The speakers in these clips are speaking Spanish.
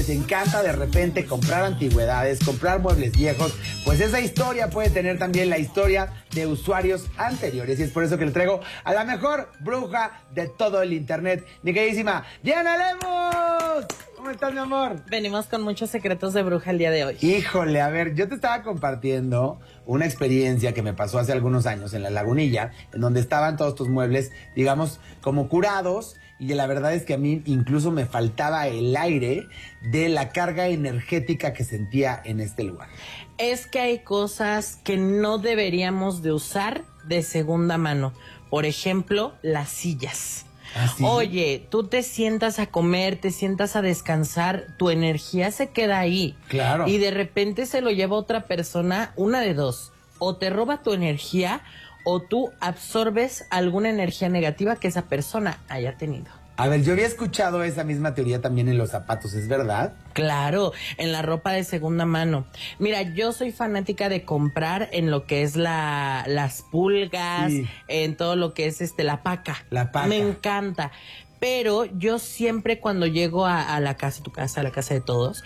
les encanta de repente comprar antigüedades, comprar muebles viejos, pues esa historia puede tener también la historia de usuarios anteriores. Y es por eso que le traigo a la mejor bruja de todo el internet, mi queridísima Diana Lemus. ¿Cómo estás, mi amor? Venimos con muchos secretos de bruja el día de hoy. Híjole, a ver, yo te estaba compartiendo una experiencia que me pasó hace algunos años en La Lagunilla, en donde estaban todos tus muebles, digamos, como curados, y la verdad es que a mí incluso me faltaba el aire de la carga energética que sentía en este lugar. Es que hay cosas que no deberíamos de usar de segunda mano. Por ejemplo, las sillas. ¿Ah, sí? Oye, tú te sientas a comer, te sientas a descansar, tu energía se queda ahí. Claro. Y de repente se lo lleva otra persona, una de dos. O te roba tu energía o tú absorbes alguna energía negativa que esa persona haya tenido. A ver, yo había escuchado esa misma teoría también en los zapatos, ¿es verdad? Claro, en la ropa de segunda mano. Mira, yo soy fanática de comprar en lo que es las pulgas, sí, en todo lo que es la paca. La paca. Me encanta. Pero yo siempre cuando llego a la casa, tu casa, a la casa de todos,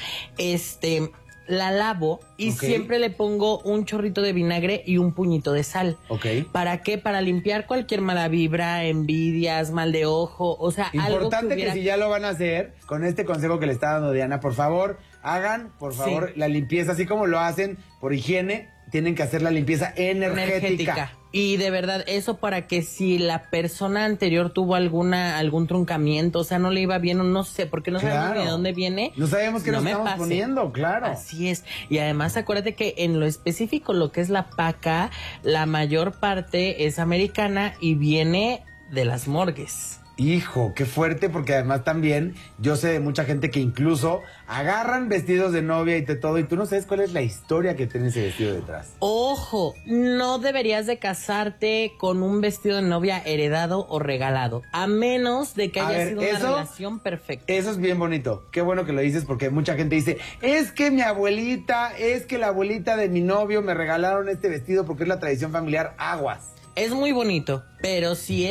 la lavo y siempre le pongo un chorrito de vinagre y un puñito de sal. ¿Para qué? Para limpiar cualquier mala vibra, envidias, mal de ojo, o sea, importante algo que hubiera... que si ya lo van a hacer, con este consejo que le está dando Diana, por favor, hagan, por favor, la limpieza, así como lo hacen por higiene, tienen que hacer la limpieza energética. Y de verdad, eso para que si la persona anterior tuvo algún truncamiento, o sea, no le iba bien o no sé, porque no sabemos ni de dónde viene. No sabemos qué nos estamos poniendo, claro. Así es. Y además, acuérdate que en lo específico, lo que es la paca, la mayor parte es americana y viene de las morgues. Hijo, qué fuerte, porque además también yo sé de mucha gente que incluso agarran vestidos de novia y de todo, y tú no sabes cuál es la historia que tiene ese vestido detrás. Ojo, no deberías de casarte con un vestido de novia heredado o regalado, a menos de que haya sido una relación perfecta. Eso es bien bonito. Qué bueno que lo dices, porque mucha gente dice, es que mi abuelita, es que la abuelita de mi novio me regalaron este vestido porque es la tradición familiar. Aguas. Es muy bonito, pero si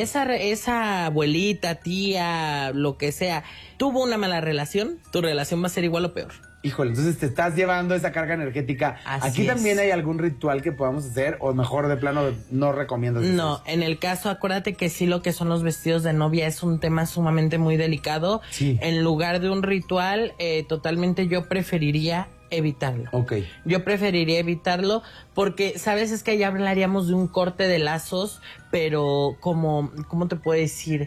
esa abuelita, tía, lo que sea, tuvo una mala relación, tu relación va a ser igual o peor. Híjole, entonces te estás llevando esa carga energética. ¿Aquí también hay algún ritual que podamos hacer o mejor de plano no recomiendas? No, en el caso, acuérdate que sí, lo que son los vestidos de novia es un tema sumamente muy delicado. Sí. En lugar de un ritual, totalmente yo preferiría evitarlo. Yo preferiría evitarlo porque, ¿sabes? Es que ya hablaríamos de un corte de lazos, pero como, ¿cómo te puedo decir?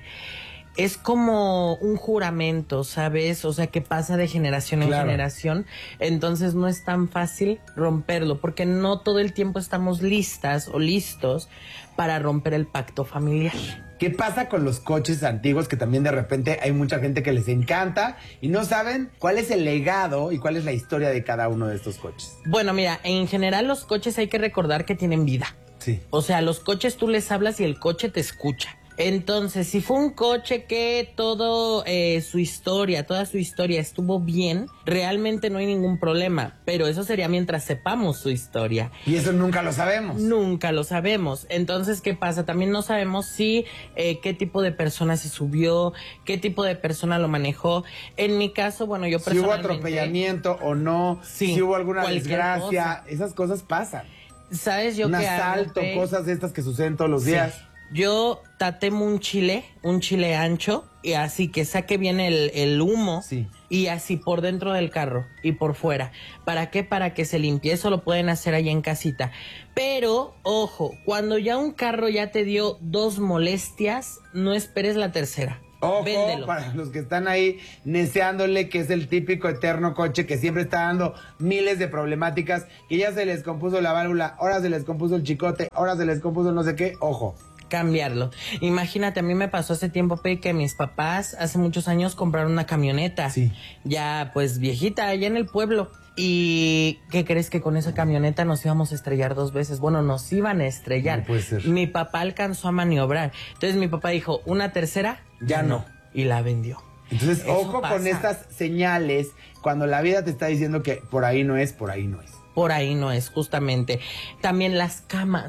Es como un juramento, ¿sabes? O sea, que pasa de generación en generación. Entonces no es tan fácil romperlo, porque no todo el tiempo estamos listas o listos para romper el pacto familiar. ¿Qué pasa con los coches antiguos que también de repente hay mucha gente que les encanta y no saben cuál es el legado y cuál es la historia de cada uno de estos coches? Bueno, mira, en general los coches hay que recordar que tienen vida. Sí. O sea, los coches tú les hablas y el coche te escucha. Entonces, si fue un coche que toda su historia estuvo bien, realmente no hay ningún problema. Pero eso sería mientras sepamos su historia. Y eso nunca lo sabemos. Nunca lo sabemos. Entonces, ¿qué pasa? También no sabemos si qué tipo de persona se subió, qué tipo de persona lo manejó. En mi caso, bueno, yo personalmente... Si hubo atropellamiento o no, si hubo alguna desgracia, esas cosas pasan. ¿Sabes yo qué hago? Un asalto, cosas de estas que suceden todos los días. Yo tatemo un chile ancho, y así que saque bien el humo, y así por dentro del carro y por fuera. ¿Para qué? Para que se limpie. Eso lo pueden hacer allá en casita. Pero, ojo, cuando ya un carro ya te dio 2 molestias, no esperes la tercera. Ojo, véndelo. Para los que están ahí neceándole, que es el típico eterno coche que siempre está dando miles de problemáticas, que ya se les compuso la válvula, ahora se les compuso el chicote, ahora se les compuso no sé qué, ojo. Cambiarlo. Imagínate, a mí me pasó hace tiempo, Pe, que mis papás hace muchos años compraron una camioneta. Ya pues viejita, allá en el pueblo. ¿Y qué crees? Que con esa camioneta nos íbamos a estrellar 2 veces. Bueno, nos iban a estrellar. No puede ser. Mi papá alcanzó a maniobrar. Entonces mi papá dijo, una tercera, ya no. Y la vendió. Entonces, Eso ojo pasa. con estas señales, cuando la vida te está diciendo que por ahí no es, por ahí no es. Por ahí no es, justamente. También las camas.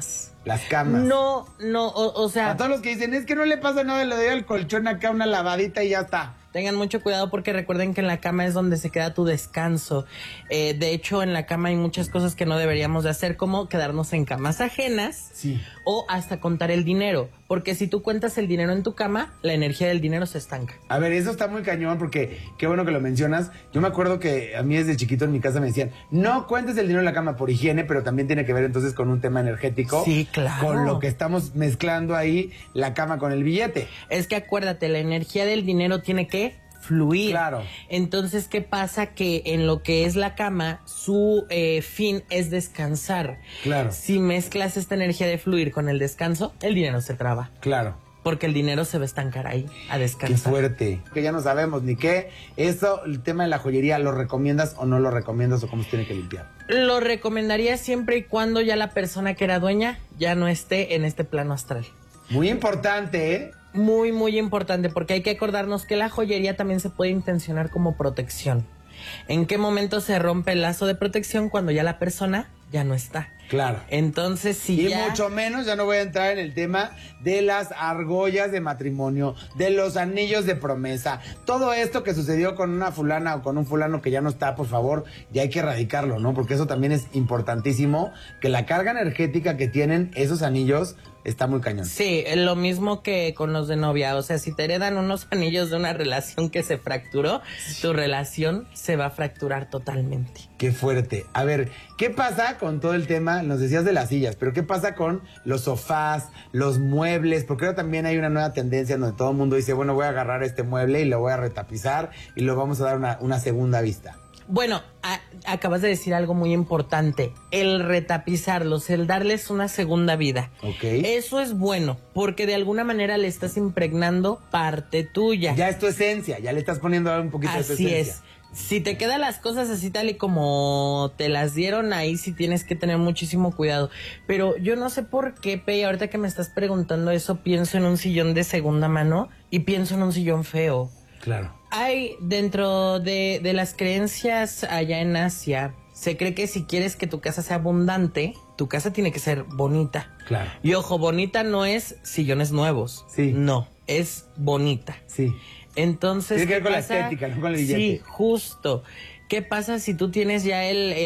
Las camas. No, o sea... A todos los que dicen, es que no le pasa nada, le doy al colchón acá una lavadita y ya está. Tengan mucho cuidado porque recuerden que en la cama es donde se queda tu descanso. De hecho, en la cama hay muchas cosas que no deberíamos de hacer, como quedarnos en camas ajenas. Sí. O hasta contar el dinero. Porque si tú cuentas el dinero en tu cama, la energía del dinero se estanca. A ver, eso está muy cañón porque qué bueno que lo mencionas. Yo me acuerdo que a mí desde chiquito en mi casa me decían, no cuentes el dinero en la cama por higiene, pero también tiene que ver entonces con un tema energético. Sí, claro. Con lo que estamos mezclando ahí, la cama con el billete. Es que acuérdate, la energía del dinero tiene que fluir. Claro. Entonces, ¿qué pasa? Que en lo que es la cama, su fin es descansar. Claro. Si mezclas esta energía de fluir con el descanso, el dinero se traba. Claro. Porque el dinero se va a estancar ahí, a descansar. Qué fuerte. Que ya no sabemos ni qué. Eso, el tema de la joyería, ¿lo recomiendas o no lo recomiendas o cómo se tiene que limpiar? Lo recomendaría siempre y cuando ya la persona que era dueña ya no esté en este plano astral. Muy importante, ¿eh? Muy, muy importante, porque hay que acordarnos que la joyería también se puede intencionar como protección. ¿En qué momento se rompe el lazo de protección? Cuando ya la persona ya no está. Claro. Entonces, si y ya... mucho menos, ya no voy a entrar en el tema de las argollas de matrimonio, de los anillos de promesa. Todo esto que sucedió con una fulana o con un fulano que ya no está, por favor, ya hay que erradicarlo, ¿no? Porque eso también es importantísimo, que la carga energética que tienen esos anillos está muy cañón. Sí, lo mismo que con los de novia. O sea, si te heredan unos anillos de una relación que se fracturó, tu relación se va a fracturar totalmente. Qué fuerte. A ver, ¿qué pasa con todo el tema? Nos decías de las sillas, pero ¿qué pasa con los sofás, los muebles? Porque ahora también hay una nueva tendencia donde todo el mundo dice, bueno, voy a agarrar este mueble y lo voy a retapizar y lo vamos a dar una segunda vista. Bueno, acabas de decir algo muy importante, el retapizarlos, el darles una segunda vida. Ok. Eso es bueno, porque de alguna manera le estás impregnando parte tuya. Ya es tu esencia, ya le estás poniendo un poquito de tu esencia. Así es. Si te quedan las cosas así tal y como te las dieron, ahí sí tienes que tener muchísimo cuidado. Pero yo no sé por qué, Pei, ahorita que me estás preguntando eso, pienso en un sillón de segunda mano y pienso en un sillón feo. Claro. Hay dentro de las creencias allá en Asia, se cree que si quieres que tu casa sea abundante, tu casa tiene que ser bonita. Claro. Y ojo, bonita no es sillones nuevos. Sí. No, es bonita. Sí. Entonces, tiene que ver con la estética, no con el billete. Sí, justo. ¿Qué pasa si tú tienes ya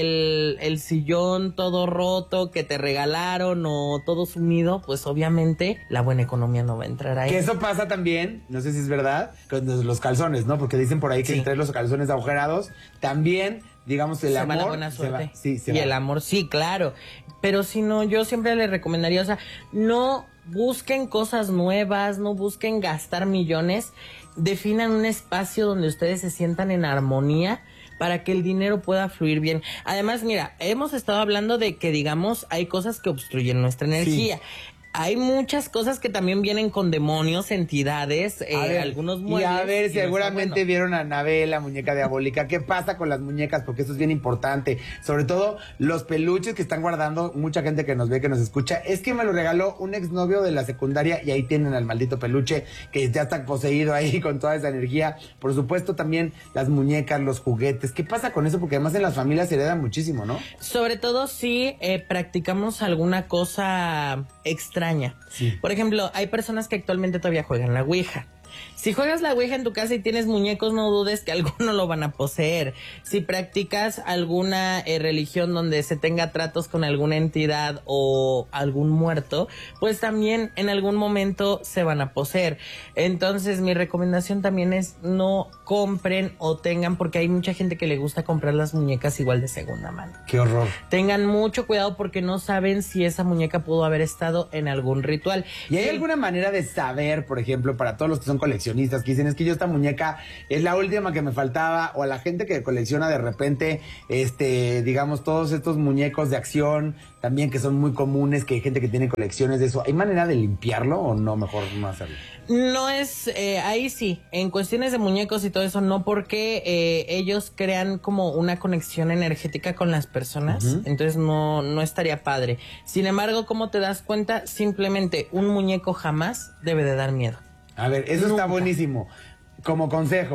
el sillón todo roto que te regalaron o todo sumido? Pues obviamente la buena economía no va a entrar ahí. Que eso pasa también, no sé si es verdad, con los calzones, ¿no? Porque dicen por ahí que Sí. entre los calzones agujerados, también, digamos, el se amor... va la buena suerte. Se y va. el amor, sí, claro. Pero si no, yo siempre le recomendaría, o sea, no busquen cosas nuevas, no busquen gastar millones, definan un espacio donde ustedes se sientan en armonía para que el dinero pueda fluir bien. Además, mira, hemos estado hablando de que, digamos, hay cosas que obstruyen nuestra energía. Sí. Hay muchas cosas que también vienen con demonios, entidades, algunos muebles. Y a ver, seguramente bueno. vieron a Anabel, la muñeca diabólica. ¿Qué pasa con las muñecas? Porque eso es bien importante. Sobre todo los peluches que están guardando mucha gente que nos ve, que nos escucha. Es que me lo regaló un exnovio de la secundaria y ahí tienen al maldito peluche que ya está poseído ahí con toda esa energía. Por supuesto también las muñecas, los juguetes. ¿Qué pasa con eso? Porque además en las familias se heredan muchísimo, ¿no? Sobre todo si practicamos alguna cosa extraña. Sí. Por ejemplo, hay personas que actualmente todavía juegan la Ouija. Si juegas la Ouija en tu casa y tienes muñecos, no dudes que algunos lo van a poseer. Si practicas alguna religión donde se tenga tratos con alguna entidad o algún muerto, pues también en algún momento se van a poseer. Entonces, mi recomendación también es no compren o tengan, porque hay mucha gente que le gusta comprar las muñecas igual de segunda mano. ¡Qué horror! Tengan mucho cuidado porque no saben si esa muñeca pudo haber estado en algún ritual. ¿Y hay alguna manera de saber, por ejemplo, para todos los que son coleccionistas, que dicen, es que yo esta muñeca es la última que me faltaba, o a la gente que colecciona de repente, digamos, todos estos muñecos de acción, también que son muy comunes, que hay gente que tiene colecciones de eso, ¿hay manera de limpiarlo o no, mejor no hacerlo? No es, ahí sí, en cuestiones de muñecos y todo eso, no, porque ellos crean como una conexión energética con las personas, entonces no estaría padre. Sin embargo, ¿cómo te das cuenta? Simplemente un muñeco jamás debe de dar miedo. A ver, eso Nunca. está buenísimo. Como consejo,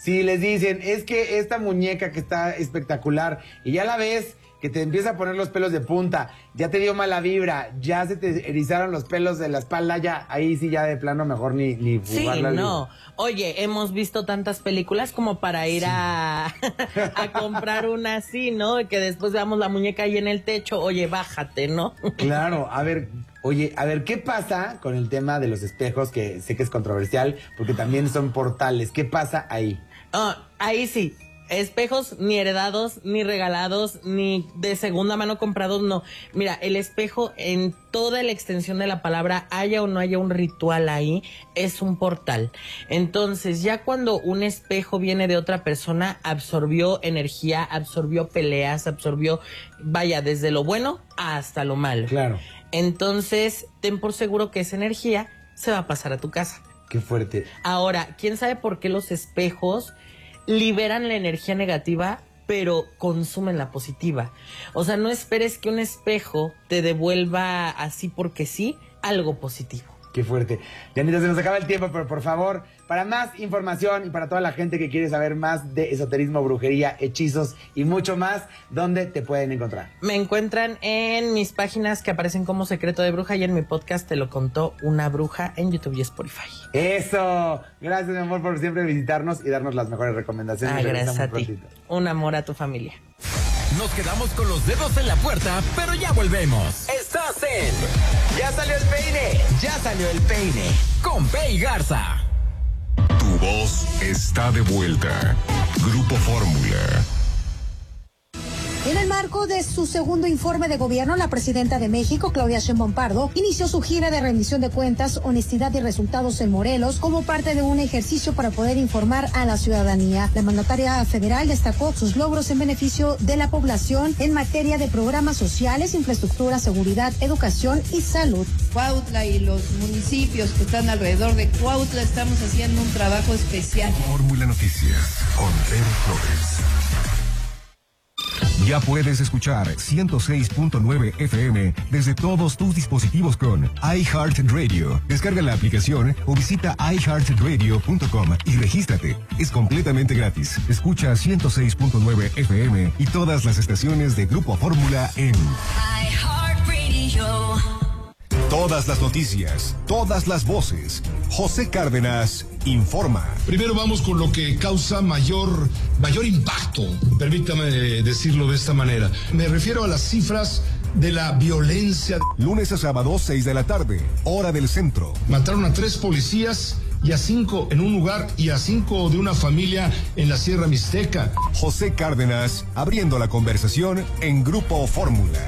Si les dicen, es que esta muñeca que está espectacular y ya la ves que te empieza a poner los pelos de punta, ya te dio mala vibra, ya se te erizaron los pelos de la espalda, ya ahí sí ya de plano mejor ni jugarla. Sí, no. Oye, hemos visto tantas películas como para ir a comprar una así, ¿no? Que después veamos la muñeca ahí en el techo, oye, bájate, ¿no? Claro, a ver, ¿qué pasa con el tema de los espejos? Que sé que es controversial, porque también son portales. ¿Qué pasa ahí? Ahí sí. Espejos ni heredados, ni regalados, ni de segunda mano comprados, no. Mira, el espejo en toda la extensión de la palabra, haya o no haya un ritual ahí, es un portal. Entonces, ya cuando un espejo viene de otra persona, absorbió energía, absorbió peleas, vaya, desde lo bueno hasta lo malo. Claro. Entonces, ten por seguro que esa energía se va a pasar a tu casa. Qué fuerte. Ahora, ¿quién sabe por qué los espejos liberan la energía negativa, pero consumen la positiva? O sea, no esperes que un espejo te devuelva así porque sí algo positivo. Qué fuerte. Dianita, se nos acaba el tiempo, pero por favor, para más información y para toda la gente que quiere saber más de esoterismo, brujería, hechizos y mucho más, ¿dónde te pueden encontrar? Me encuentran en mis páginas que aparecen como Secreto de Bruja y en mi podcast Te lo contó una bruja en YouTube y Spotify. ¡Eso! Gracias, mi amor, por siempre visitarnos y darnos las mejores recomendaciones. Gracias a ti. Un amor a tu familia. Nos quedamos con los dedos en la puerta, pero ya volvemos. Estás en ¡Ya salió el peine! ¡Ya salió el peine! Con Pei Garza. Tu voz está de vuelta. Grupo Fórmula. En el marco de su segundo informe de gobierno, la presidenta de México, Claudia Sheinbaum Pardo, inició su gira de rendición de cuentas, honestidad y resultados en Morelos como parte de un ejercicio para poder informar a la ciudadanía. La mandataria federal destacó sus logros en beneficio de la población en materia de programas sociales, infraestructura, seguridad, educación y salud. Cuautla y los municipios que están alrededor de Cuautla estamos haciendo un trabajo especial. Fórmula Noticias con Vero Flores. Ya puedes escuchar 106.9 FM desde todos tus dispositivos con iHeartRadio. Descarga la aplicación o visita iHeartRadio.com y regístrate. Es completamente gratis. Escucha 106.9 FM y todas las estaciones de Grupo Fórmula en iHeartRadio. Todas las noticias, todas las voces. José Cárdenas informa. Primero vamos con lo que causa mayor impacto, permítame decirlo de esta manera. Me refiero a las cifras de la violencia. Lunes a sábado, 6 de la tarde, hora del centro. Mataron a 3 policías y a 5 en un lugar y a 5 de una familia en la Sierra Mixteca. José Cárdenas abriendo la conversación en Grupo Fórmula.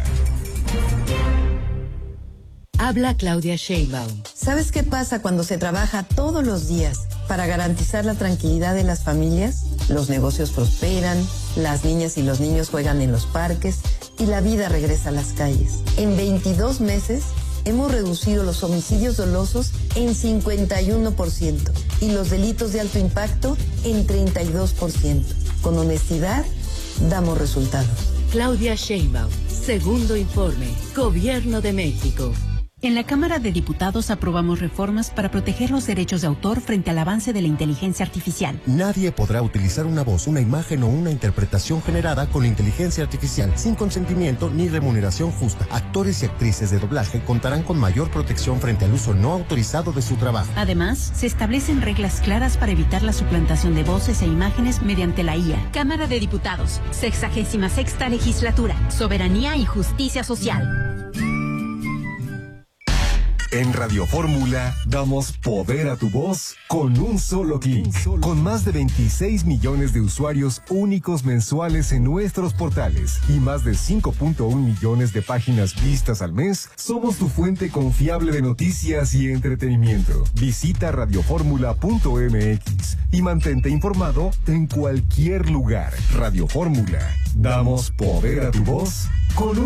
Habla Claudia Sheinbaum. ¿Sabes qué pasa cuando se trabaja todos los días para garantizar la tranquilidad de las familias? Los negocios prosperan, las niñas y los niños juegan en los parques y la vida regresa a las calles. En 22 meses hemos reducido los homicidios dolosos en 51% y los delitos de alto impacto en 32%. Con honestidad, damos resultados. Claudia Sheinbaum, segundo informe, Gobierno de México. En la Cámara de Diputados aprobamos reformas para proteger los derechos de autor frente al avance de la inteligencia artificial. Nadie podrá utilizar una voz, una imagen o una interpretación generada con inteligencia artificial sin consentimiento ni remuneración justa. Actores y actrices de doblaje contarán con mayor protección frente al uso no autorizado de su trabajo. Además, se establecen reglas claras para evitar la suplantación de voces e imágenes mediante la IA. Cámara de Diputados, 66ª Legislatura, Soberanía y Justicia Social. En Radio Fórmula damos poder a tu voz con un solo clic. Con más de 26 millones de usuarios únicos mensuales en nuestros portales y más de 5.1 millones de páginas vistas al mes, somos tu fuente confiable de noticias y entretenimiento. Visita radioformula.mx y mantente informado en cualquier lugar. Radio Fórmula, damos poder a tu voz con un